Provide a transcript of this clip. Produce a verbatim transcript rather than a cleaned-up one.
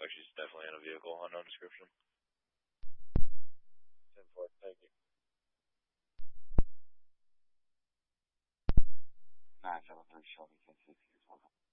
suspect she's definitely in a vehicle, unknown description. ten four, thank you. nine seven three Shelby, ten six.